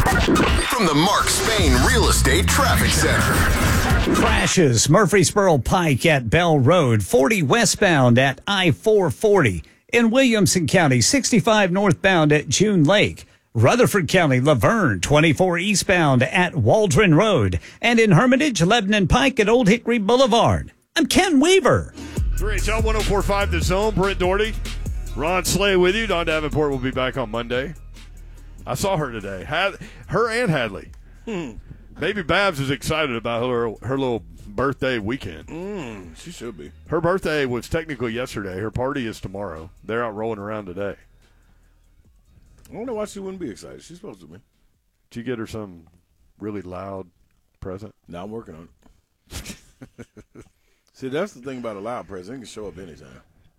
From the Mark Spain Real Estate Traffic Center. Crashes Murfreesboro Pike at Bell Road, 40 westbound at I-440. In Williamson County, 65 northbound at June Lake. Rutherford County, Laverne, 24 eastbound at Waldron Road. And in Hermitage, Lebanon Pike at Old Hickory Boulevard. I'm Ken Weaver. 3HL 104.5 The Zone. Brent Doherty, Ron Slay with you. Don Davenport will be back on Monday. I saw her today. Her and Hadley. Baby Babs is excited about her little birthday weekend. She should be. Her birthday was technically yesterday. Her party is tomorrow. They're out rolling around today. I don't know why she wouldn't be excited. She's supposed to be. Did you get her some really loud present? Now I'm working on it. See, that's the thing about a loud present. It can show up anytime.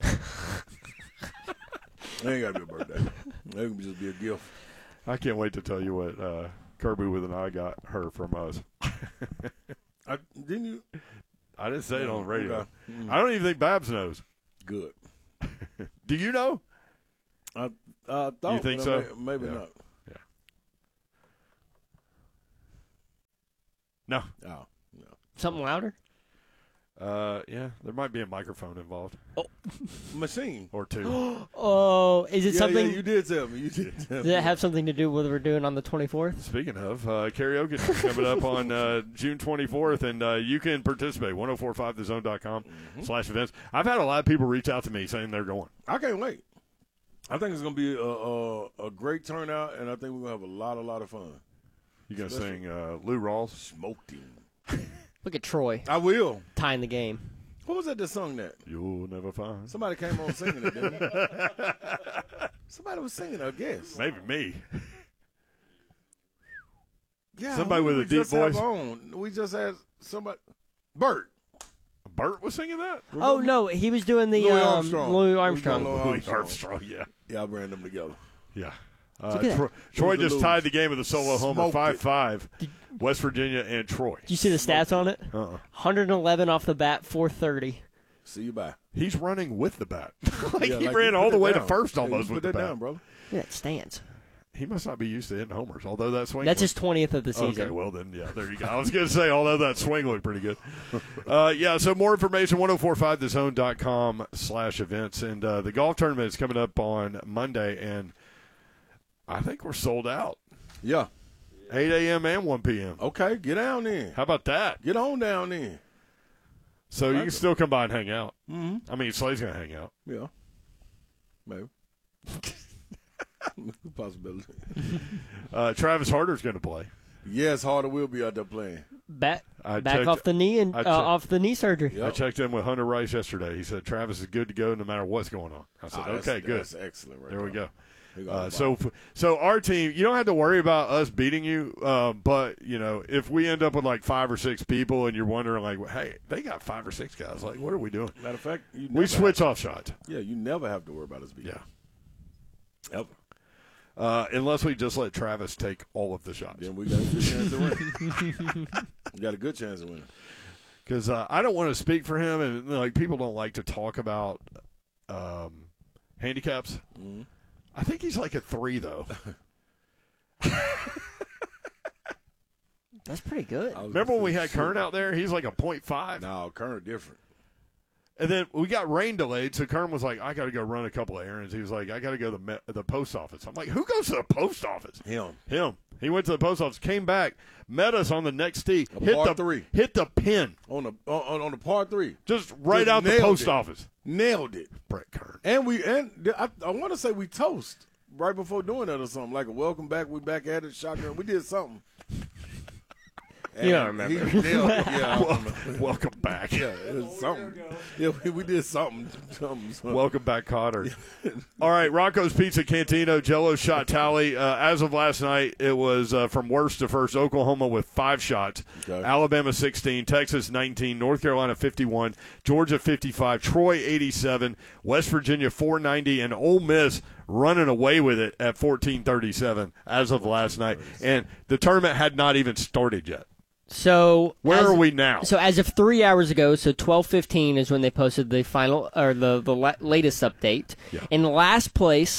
It ain't got to be a birthday. It can just be a gift. I can't wait to tell you what Kirby with an eye got her from us. Didn't you? I didn't say it on the radio. Okay. I don't even think Babs knows. Good. Do you know? I thought. You think so? Maybe Yeah. not. Yeah. No. Oh, no. Something louder? Yeah, there might be a microphone involved. Machine. Or two. Oh, is it something? Yeah, you did tell me. You did tell me. Does it have something to do with what we're doing on the 24th? Speaking of, karaoke is coming up on June 24th, and you can participate. 1045thezone.com/events. I've had a lot of people reach out to me saying they're going. I can't wait. I think it's going to be a great turnout, and I think we're going to have a lot of fun. You going to sing Lou Rawls? Smoked him. Look at Troy I will. tying the game. What was that sung that? You'll never find. Somebody came on singing it, didn't they? Somebody was singing, I guess. Maybe me. Yeah, Somebody who with a did we deep just have voice? on? We just had somebody. Bert. Bert was singing that? Oh, no, he was doing the Louis Armstrong. Louis Armstrong. Louis Armstrong, yeah. Yeah, I ran them together. Yeah. Look at that. Troy It was just a tied the game with a solo homer, Smoked it. 5-5. West Virginia and Troy. Did you see the stats on it? 111 off the bat, 430. See you bye. He's running with the bat. like Yeah, he like ran you all put the it way to down. first Yeah, almost you with put the that bat. down, brother. Look at that stance. He must not be used to hitting homers, although that swing. That's was- his 20th of the season. Okay, well then, yeah, there you go. I was going to say, although that swing looked pretty good. Yeah, so more information, 1045thezone.com/events. And the golf tournament is coming up on Monday, and I think we're sold out. Yeah. 8 a.m. and 1 p.m. Okay, get down then. How about that? Get on down then. So you can still come by and hang out. Mm-hmm. I mean, Slay's going to hang out. Yeah. Maybe. Possibility. Travis Harder's going to play. Yes, Harder will be out there playing. Back I back checked- off the knee and I checked- off the knee surgery. Yep. I checked in with Hunter Rice yesterday. He said Travis is good to go no matter what's going on. I said, okay, good. That's excellent. Right There we go. go. So our team, you don't have to worry about us beating you, but you know, if we end up with like 5 or 6 people and you're wondering like, hey, they got 5 or 6 guys, like, what are we doing? Matter of fact, We switch off shots. Yeah, you never have to worry about us beating. Yeah. Ever. Unless we just let Travis take all of the shots. Then we got a good chance to win. We got a good chance to win. Because I don't want to speak for him, and like people don't like to talk about handicaps. Mm-hmm. I think he's like a 3 though. That's pretty good. Remember when we had Kern out there? He's like a 0.5. No, Kern different. And then we got rain delayed, so Kern was like, I got to go run a couple of errands. He was like, I got to go to the post office. I'm like, who goes to the post office? Him. He went to the post office, came back, met us on the next tee, par 3. hit the pin. On the par 3. Just right Just out the nailed post it. office. Nailed it. Brett Kern. And I want to say we toast right before doing that or something. Like a welcome back, we back at it, shotgun. We did something. You don't remember. He nailed it. Yeah, I don't remember. Welcome back. Yeah, it was something. Yeah, we did something. Welcome back, Cotter. All right, Rocco's Pizza Cantina, Jello shot tally. As of last night, it was from worst to first. Oklahoma with 5 shots, Okay. Alabama 16, Texas 19, North Carolina 51, Georgia 55, Troy 87, West Virginia 490, and Ole Miss running away with it at 1437 as of last night. And the tournament had not even started yet. So Where are we now? So as of 3 hours ago, so 12:15 is when they posted the final or the latest update. Yeah. In last place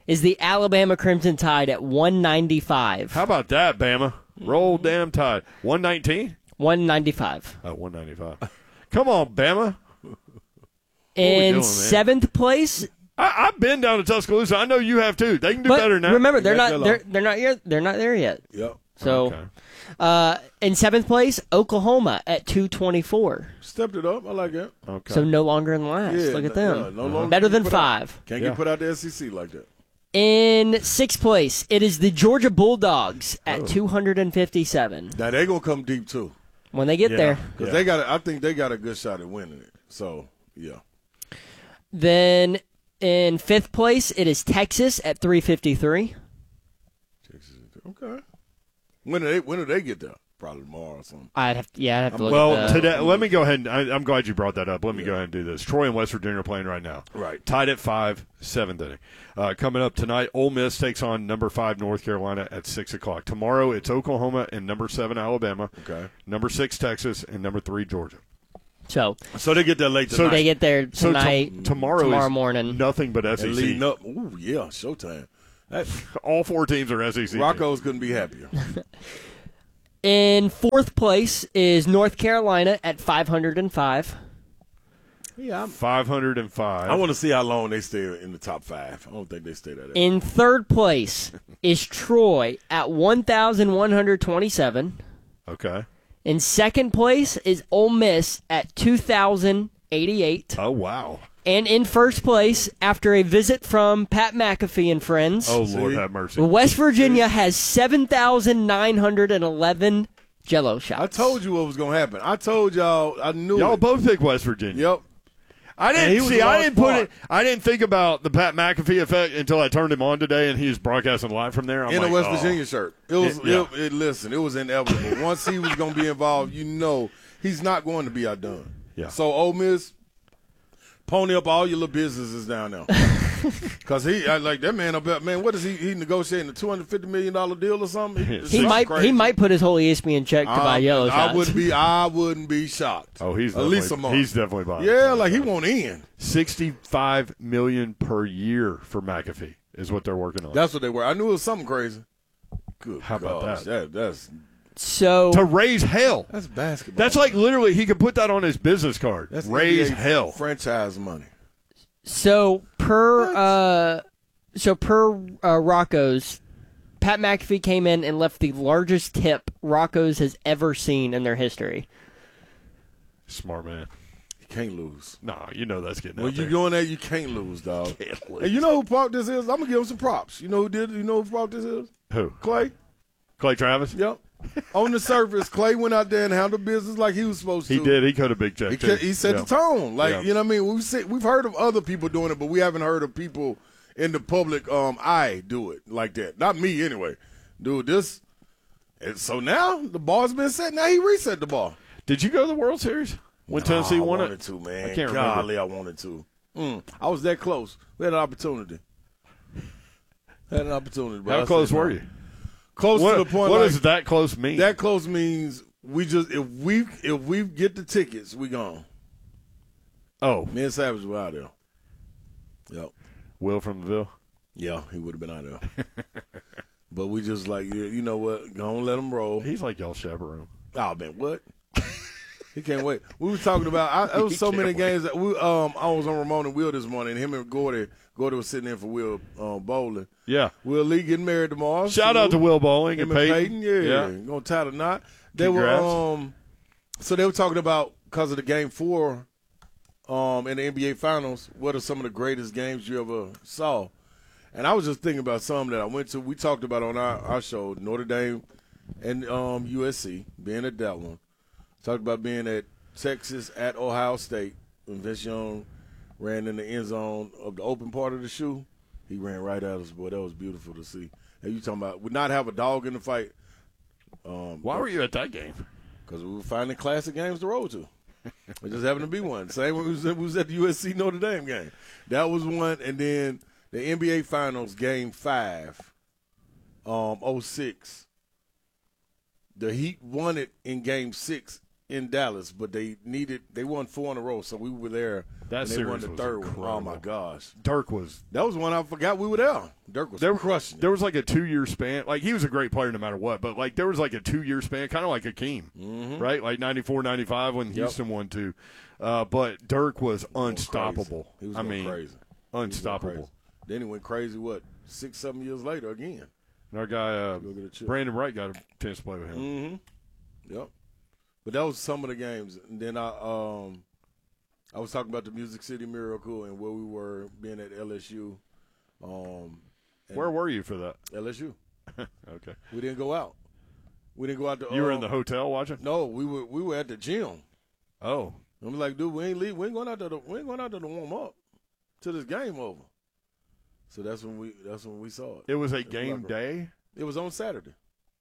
is the Alabama Crimson Tide at 195. How about that, Bama? Roll damn Tide. 119? 195. Oh, 195. Come on, Bama. In doing, man? 7th place, I've been down to Tuscaloosa. I know you have too. They can do but better than that. remember they're Got not that they're not there yet. Yep. So Okay. in 7th place, Oklahoma at 224. Stepped it up. I like that. Okay. So no longer in last. Yeah, Look at no- them. no longer Better than put out. 5. Can't Yeah. get put out the SEC like that. In 6th place, it is the Georgia Bulldogs Oh. at 257. Now they're gonna come deep too, When they get Yeah. there. because they got. I think they got a good shot at winning it. So yeah. Then in 5th place, it is Texas at 353. Okay. When do they get there? Probably tomorrow or something. I'd have to look Well, at the, today, let me go ahead. I'm glad you brought that up. Let me go ahead and do this. Troy and West Virginia are playing right now. Right. Tied at 5, 7th inning. Coming up tonight, Ole Miss takes on number 5 North Carolina at 6 o'clock. Tomorrow, it's Oklahoma and number 7 Alabama. Okay. Number 6 Texas and number 3 Georgia. So So they get there late tonight. they get there So tonight, tomorrow is morning. nothing but and SEC. leading up. Ooh, yeah, Showtime. That, All 4 teams are SEC. Rocco's couldn't be happier. In 4th place is North Carolina at 505. Yeah, 505. I want to see how long they stay in the top 5. I don't think they stay that. In 3rd place is Troy at 1,127. Okay. In 2nd place is Ole Miss at 2,088. Oh, wow. And in 1st place, after a visit from Pat McAfee and friends, Oh, Lord have mercy. West Virginia has 7,911 Jell-O shots. I told you what was going to happen. I told y'all. I knew Y'all it. both pick West Virginia. Yep. I And he didn't was see. a I large didn't put part. it. I didn't think about the Pat McAfee effect until I turned him on today, and he was broadcasting live from there. I'm In like, a West oh. Virginia shirt. It was. Yeah. Listen, it was inevitable. Once he was going to be involved, you know he's not going to be outdone. Yeah. So Ole Miss, pony up all your little businesses down there. Because like that man up there, man, what is he negotiating, a $250 million deal or something? It's He just might crazy. put his whole ESPN check to buy Yellow shots. I wouldn't be shocked. Oh, he's at least a definitely, month. he's definitely buying. Yeah, like he won't in. $65 million per year for McAfee is what they're working on. That's what they were. I knew it was something crazy. Good. How about gosh, that? That's So to raise hell. that's basketball. That's like literally he could put that on his business card. That's Raise NBA hell. franchise money. per Rocco's, Pat McAfee came in and left the largest tip Rocco's has ever seen in their history. Smart man. You can't lose. Nah, you know that's getting When out you're there. doing that, you can't lose, dog. Can't lose. And you know who parked this is? I'm gonna give him some props. You know who did? You know who parked this is? Who? Clay. Clay Travis? Yep. On the surface, Clay went out there and handled business like he was supposed to. He did. He cut a big check, too. He set Yeah. the tone. Like, Yeah. you know what I mean? We've heard of other people doing it, but we haven't heard of people in the public eye do it like that. Not me, anyway. Dude, this. And so now the ball's been set. Now he reset the ball. Did you go to the World Series when Tennessee I won wanted it? to, man. I can't Golly, remember. I wanted to. I was that close. We had an opportunity. Had an opportunity. But How I close said no. were you? Close What, to the point. what like, does that close mean? that close means we just if we get the tickets, we gone. oh, Me and Savage were out there. Yep. Will from the Ville? Yeah, he would have been out there. But we just like, you know what? Go on, let him roll. He's like y'all chaperone. Oh, man, what? He can't wait. We were talking about, there was so many games that I was on Ramon and Will this morning, and him and Gordy was sitting in for Will bowling. Yeah. Will Lee getting married tomorrow. Shout out to Will Bowling him and and Peyton. Yeah. Gonna tie the knot. They Congrats. were so they were talking about, because of the game 4 in the NBA Finals, what are some of the greatest games you ever saw? And I was just thinking about some that I went to. We talked about on our show, Notre Dame and USC, being at that one. Talked about being at Texas at Ohio State when Vince Young ran in the end zone of the open part of the shoe. He ran right at us, boy. That was beautiful to see. And you talking about would not have a dog in the fight. Why were you at that game? Because we were finding classic games to roll to. It just happened to be one. Same when we was at the USC Notre Dame game. That was one. And then the NBA Finals game 5, 06. The Heat won it in game 6 in Dallas, but they won 4 in a row, so we were there. That and they series won the was third one. Oh incredible. my gosh, Dirk was. that was one I forgot we were there. Dirk was crushing it. There was like a 2-year span. Like, he was a great player no matter what, but like there was like a 2-year span, kind of like Hakeem, right? Like 94, 95 when Houston won 2. But Dirk was unstoppable. He was I going mean, crazy. unstoppable. Then he went crazy. 6-7 years later again. And our guy Go get a chip. Brandon Wright got a chance to play with him. Mm-hmm. Yep. But that was some of the games. And then I was talking about the Music City Miracle and where we were being at LSU. Where were you for that? LSU. Okay. We didn't go out. We didn't go out to. You were in the hotel watching? No, we were at the gym. Oh. I'm like, dude, we ain't leave. We ain't going out there to warm up till this game over. So that's when we saw it. It was a game day? It was on Saturday.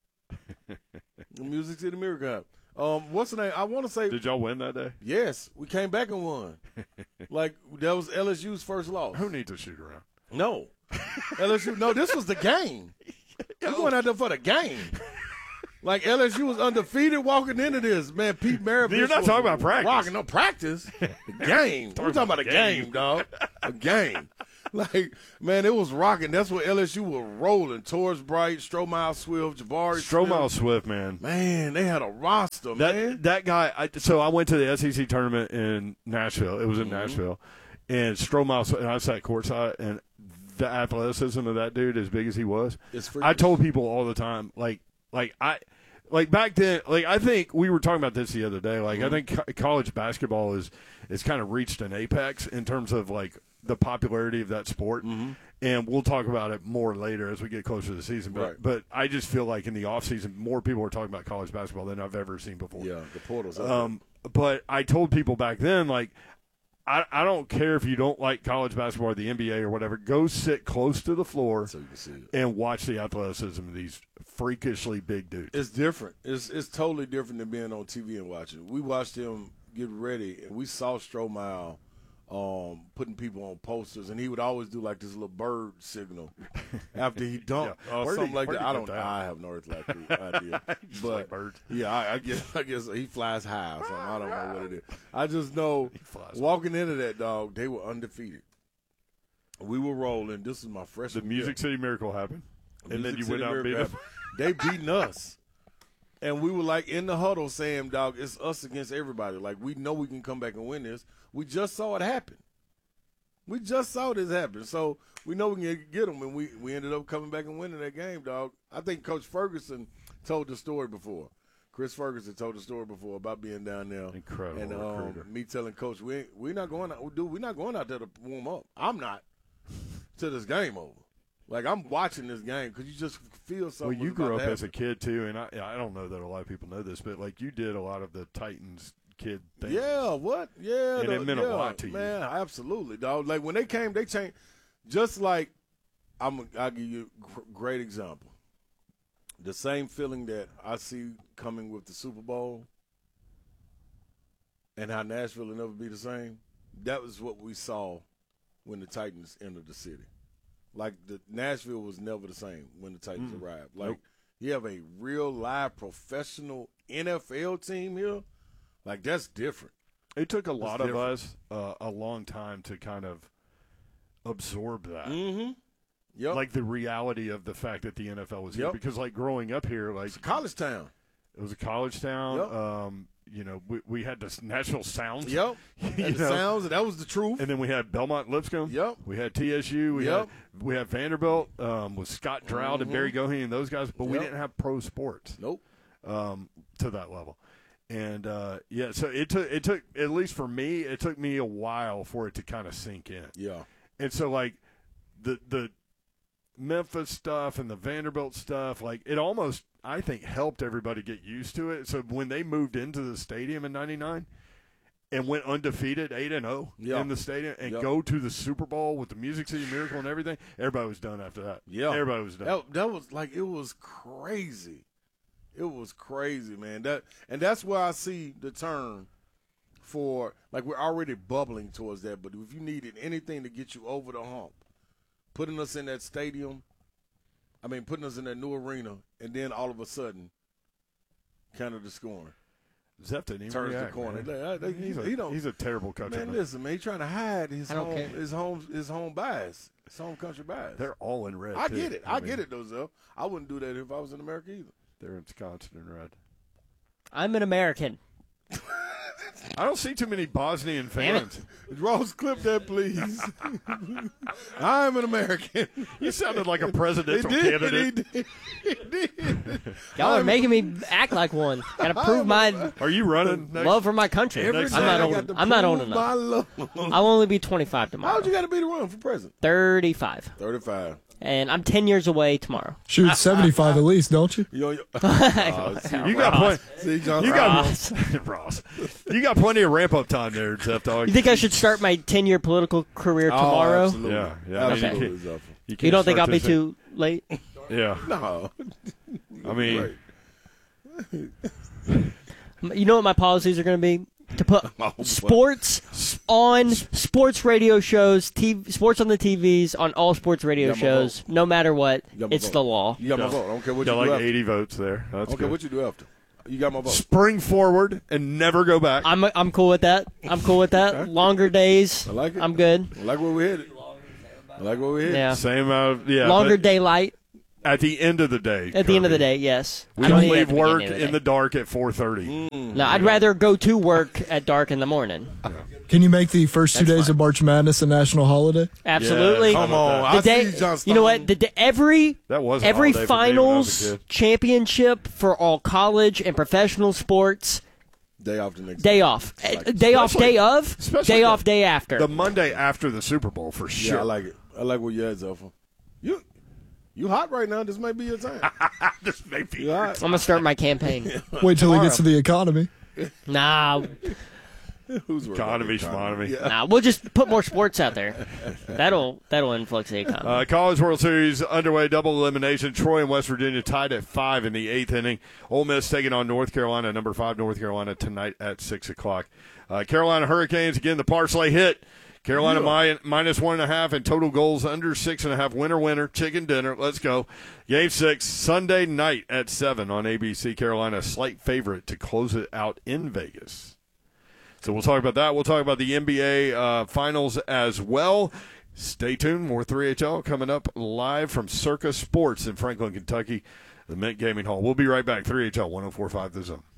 The Music City Miracle. What's the name? I want to say. Did y'all win that day? Yes, we came back and won. Like, that was LSU's first loss. Who needs to shoot around? No. LSU. No, this was the game. We're going out there for the game. Like, LSU was undefeated walking into this. Man, Pete Maravich. You're not talking about practice. Rocking, no practice. The game. We're talking about a game, dog. A game. Like, man, it was rocking. That's what LSU was rolling. Torres Bright, Stromile Swift, Jabari Stromile Swift, man. Man, they had a roster, man. That guy, so I went to the SEC tournament in Nashville. It was in Nashville. And Stromile, and I sat courtside, and the athleticism of that dude, as big as he was. I told people all the time, like back then, like, I think we were talking about this the other day. Like, I think college basketball is kind of reached an apex in terms of, like, the popularity of that sport. And we'll talk about it more later as we get closer to the season. But I just feel like in the offseason, more people are talking about college basketball than I've ever seen before. Yeah, the portals. But I told people back then, like, I don't care if you don't like college basketball or the NBA or whatever. Go sit close to the floor so you can see it and watch the athleticism of these freakishly big dudes. It's different. It's totally different than being on TV and watching. We watched him get ready, and we saw Stromile putting people on posters, and he would always do like this little bird signal after he dunked or something like that. I have no idea. But like birds. Yeah, I guess he flies high or something. I don't know what it is. I just know walking into that, dog, they were undefeated. We were rolling. This is my freshman. The Music City Miracle happened, and then you went out and beat them. They beating us. And we were like in the huddle saying, dog, it's us against everybody. Like, we know we can come back and win this. We just saw it happen. We just saw this happen. So we know we can get them. And we ended up coming back and winning that game, dog. I think Coach Ferguson told the story before. Chris Ferguson told the story before about being down there. Incredible recruiter. Me telling Coach, we're not going out. Dude, we're not going out there to warm up. I'm not till this game over. Like, I'm watching this game because you just feel something. Well, you grew up as a kid, too, and I don't know that a lot of people know this, but, like, you did a lot of the Titans kid things. Yeah, what? Yeah. And it meant a lot to you. Man, absolutely, dog. Like, when they came, they changed. Just like, I'll give you a great example. The same feeling that I see coming with the Super Bowl and how Nashville will never be the same, that was what we saw when the Titans entered the city. Like, the Nashville was never the same when the Titans arrived. Like, you have a real live professional NFL team here. Like, that's different. It took a lot of us a long time to kind of absorb that. Mm-hmm. Yep. Like, the reality of the fact that the NFL was here. Because, like, growing up here, like, it's a college town. It was a college town. Yep. You know, we had the national sounds. Yep. And the sounds, and that was the truth. And then we had Belmont Lipscomb. Yep. We had TSU. We had Vanderbilt with Scott Drought and Barry Goheen and those guys, but we didn't have pro sports. Nope. To that level. And so it took at least for me, it took me a while for it to kind of sink in. Yeah. And so, like, the Memphis stuff and the Vanderbilt stuff, like, it almost, I think, helped everybody get used to it. So when they moved into the stadium in '99 and went undefeated 8-0 in the stadium and go to the Super Bowl with the Music City Miracle and everything, everybody was done after that. Yeah. Everybody was done. That was like, it was crazy. It was crazy, man. That's where I see the turn for, like, we're already bubbling towards that, but if you needed anything to get you over the hump, putting us in that stadium, putting us in that new arena, and then all of a sudden, Canada scoring. Zeph didn't even turns react, the corner. man. He's a terrible coach. Man, listen, man, he's trying to hide his I don't care. home bias, his home country bias. They're all in red. I too. get it. I get it, though, Zeph. I wouldn't do that if I was in America either. They're in Wisconsin in red. I'm an American. I don't see too many Bosnian fans. Ross, clip that, please. I'm an American. You sounded like a presidential candidate. He did. Y'all are making me act like one. Gotta prove my Are you running next? love for my country. Every Next I'm day not I old. got to I'm not old prove enough. my love. I'll only be 25 tomorrow. How'd you got to be to run for president? 35. 35. And I'm 10 years away tomorrow. Shoot, 75 at least, don't you? Yo, You got plenty. See, John, You got Ross. You got plenty of ramp up time there, Zeph Dog. You think I should start my 10-year political career tomorrow? Oh, absolutely. Yeah, yeah. I mean, Absolutely, you Zephyr. can't You don't think I'll start be this too late? Yeah. No. I mean, Right. You know what my policies are going to be? To put boy. sports on sports radio shows, sports on the TVs, on all sports radio You got my shows, no matter what. You got my It's vote. the law. You got my vote. I don't care what you got do like after. 80 votes there. That's Okay, good. what you do after? You got my vote. Spring forward and never go back. I'm cool with that. I'm cool with that. Longer days. I like it. I'm good. I like where we headed. I like where we headed. Yeah. Same amount of, yeah. Longer but daylight. at the end of the day. At the end of the Kirby, day, yes. We I don't don't need it at leave the work beginning of in the dark at 4:30. No, I'd rather go to work at dark in the morning. Can you make the first 2 days of March Madness a national holiday? Absolutely. Yeah, Come on. The I day, see John you know what? Stockton. That was a every holiday for me when I was a finals kid. championship for all college and professional sports. Day off the next Day off. Day off, day of, especially day the- off, day after. The Monday after the Super Bowl, for sure. Yeah, I like it. I like where you're at, Zephyr. You hot right now. This may be your time. This may be. You hot. I'm going to start my campaign. Wait till he gets to the economy. Nah, Who's worried about Economy, the schmonomy. we'll just put more sports out there. That'll influx the economy. College World Series underway, double elimination. Troy and West Virginia tied at 5 in the 8th inning. Ole Miss taking on North Carolina, number 5 North Carolina, tonight at 6 o'clock. Carolina Hurricanes, again, the Parsley hit. Carolina minus 1.5 and total goals under 6.5. Winner, chicken dinner. Let's go. Game 6, Sunday night at 7 on ABC. Carolina, a slight favorite to close it out in Vegas. So we'll talk about that. We'll talk about the NBA finals as well. Stay tuned. More 3HL coming up live from Circa Sports in Franklin, Kentucky, the Mint Gaming Hall. We'll be right back. 3HL 104.5 The Zone.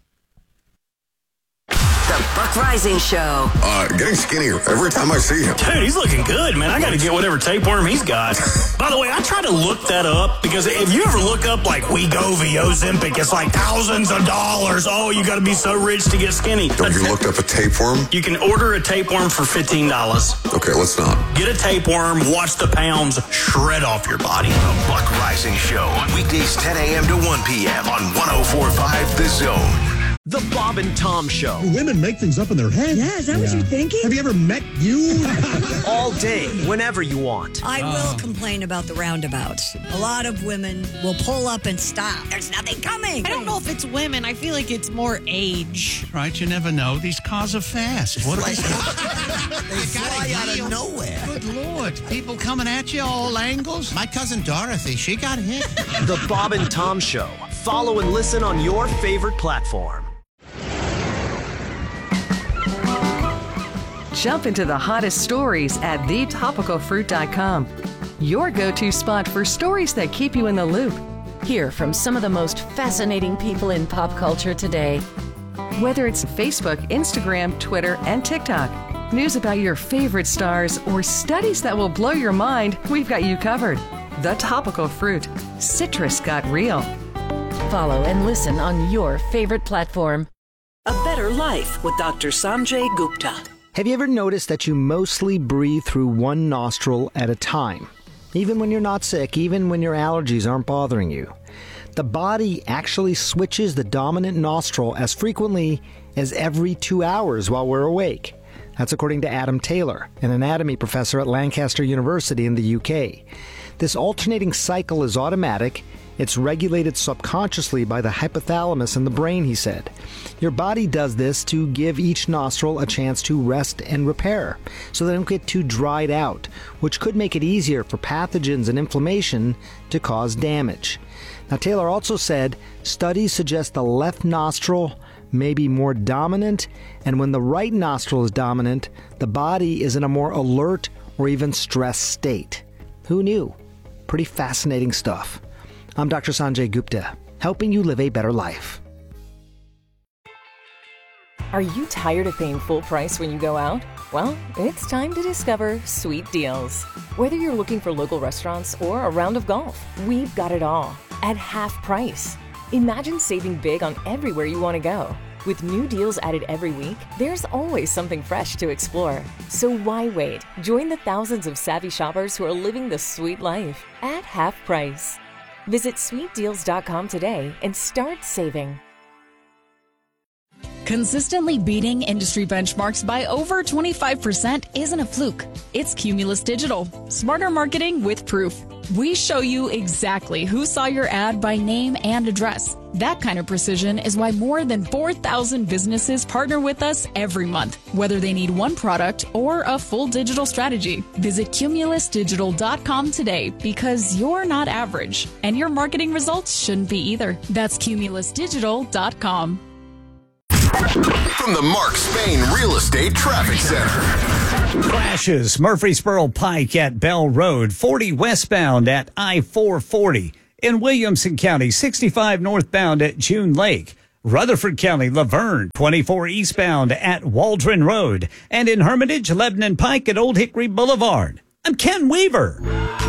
The Buck Rising Show. Getting skinnier every time I see him. Dude, he's looking good, man. I got to get whatever tapeworm he's got. By the way, I tried to look that up because if you ever look up like Wegovy, Ozempic, it's like thousands of dollars. Oh, you got to be so rich to get skinny. Have you looked up a tapeworm? You can order a tapeworm for $15. Okay, let's not. Get a tapeworm, watch the pounds shred off your body. The Buck Rising Show, weekdays 10 a.m. to 1 p.m. on 104.5 The Zone. The Bob and Tom Show. Women make things up in their head. Yeah, is that what you're thinking? Have you ever met you? All day, whenever you want. I will complain about the roundabouts. A lot of women will pull up and stop. There's nothing coming. I don't know if it's women. I feel like it's more age. Right, you never know. These cars are fast. What They fly out of nowhere. Good Lord. People coming at you all angles. My cousin Dorothy, she got hit. The Bob and Tom Show. Follow and listen on your favorite platform. Jump into the hottest stories at thetopicalfruit.com. Your go-to spot for stories that keep you in the loop. Hear from some of the most fascinating people in pop culture today. Whether it's Facebook, Instagram, Twitter, and TikTok. News about your favorite stars or studies that will blow your mind, we've got you covered. The Topical Fruit. Citrus got real. Follow and listen on your favorite platform. A Better Life with Dr. Sanjay Gupta. Have you ever noticed that you mostly breathe through one nostril at a time? Even when you're not sick, even when your allergies aren't bothering you. The body actually switches the dominant nostril as frequently as every 2 hours while we're awake. That's according to Adam Taylor, an anatomy professor at Lancaster University in the UK. This alternating cycle is automatic. It's regulated subconsciously by the hypothalamus in the brain, he said. Your body does this to give each nostril a chance to rest and repair, so they don't get too dried out, which could make it easier for pathogens and inflammation to cause damage. Now, Taylor also said studies suggest the left nostril may be more dominant, and when the right nostril is dominant, the body is in a more alert or even stressed state. Who knew? Pretty fascinating stuff. I'm Dr. Sanjay Gupta, helping you live a better life. Are you tired of paying full price when you go out? Well, it's time to discover Sweet Deals. Whether you're looking for local restaurants or a round of golf, we've got it all at half price. Imagine saving big on everywhere you want to go. With new deals added every week, there's always something fresh to explore. So why wait? Join the thousands of savvy shoppers who are living the sweet life at half price. Visit sweetdeals.com today and start saving. Consistently beating industry benchmarks by over 25% isn't a fluke. It's Cumulus Digital. Smarter marketing with proof. We show you exactly who saw your ad by name and address. That kind of precision is why more than 4,000 businesses partner with us every month, whether they need one product or a full digital strategy. Visit cumulusdigital.com today because you're not average, and your marketing results shouldn't be either. That's cumulusdigital.com. From the Mark Spain Real Estate Traffic Center. Crashes Murfreesboro Pike at Bell Road, 40 westbound at I-440. In Williamson County, 65 northbound at June Lake. Rutherford County, Laverne, 24 eastbound at Waldron Road. And in Hermitage, Lebanon Pike at Old Hickory Boulevard. I'm Ken Weaver.